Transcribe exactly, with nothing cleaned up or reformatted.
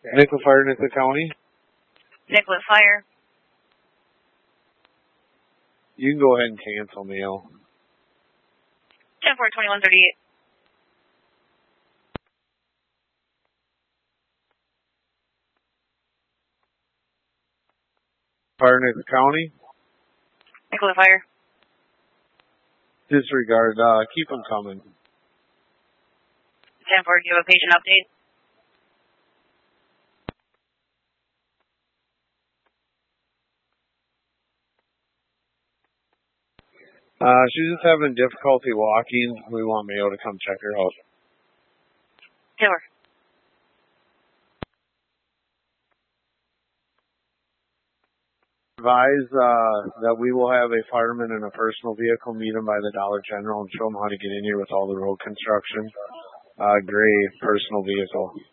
Nicollet Fire, Nicollet County. Nicollet Fire. You can go ahead and cancel mail. ten four twenty-one thirty-eight. Fire, Nicollet County. Nicollet Fire. Disregard. Uh, keep them coming. ten four, do you have a patient update? Uh, she's just having difficulty walking. We want Mayo to come check her out. Taylor. Advise uh, that we will have a fireman in a personal vehicle meet him by the Dollar General and show him how to get in here with all the road construction. Uh, gray personal vehicle.